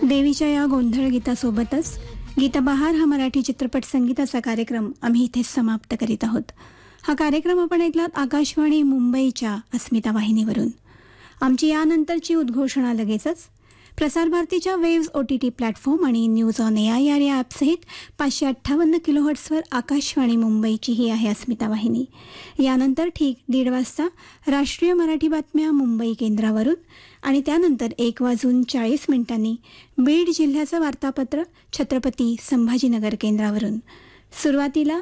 देवीच्या या गोंधळ गीतासोबतच गीतबहार हा मराठी चित्रपट संगीताचा कार्यक्रम आम्ही इथे समाप्त करीत आहोत. हा कार्यक्रम आपण ऐकलात आकाशवाणी मुंबईच्या अस्मिता वाहिनीवरून. आमची यानंतरची उद्घोषणा लगेचच. प्रसारभारतीच्या वेव्स OTT प्लॅटफॉर्म आणि न्यूज ऑन AIR या ॲपसहित 558 किलोहर्ट्सवर आकाशवाणी मुंबईची ही आहे अस्मिता वाहिनी. यानंतर ठीक 1:30 वाजता राष्ट्रीय मराठी बातम्या मुंबई केंद्रावरून आणि त्यानंतर 1:40 बीड जिल्ह्याचं वार्तापत्र छत्रपती संभाजीनगर केंद्रावरून. सुरुवातीला